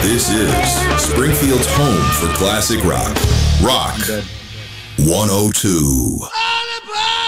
This is Springfield's home for classic rock. Rock 102.